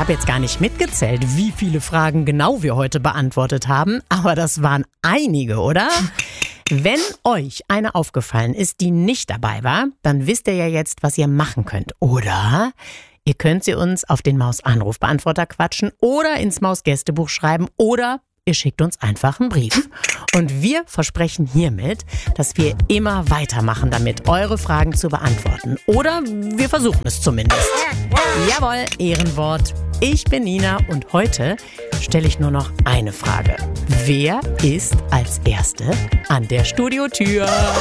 habe jetzt gar nicht mitgezählt, wie viele Fragen genau wir heute beantwortet haben, aber das waren einige, oder? Wenn euch eine aufgefallen ist, die nicht dabei war, dann wisst ihr ja jetzt, was ihr machen könnt, oder? Ihr könnt sie uns auf den Maus-Anrufbeantworter quatschen oder ins Maus-Gästebuch schreiben oder ihr schickt uns einfach einen Brief. Und wir versprechen hiermit, dass wir immer weitermachen, damit eure Fragen zu beantworten. Oder wir versuchen es zumindest. Jawohl, Ehrenwort. Ich bin Nina und heute stelle ich nur noch eine Frage. Wer ist als Erste an der Studiotür?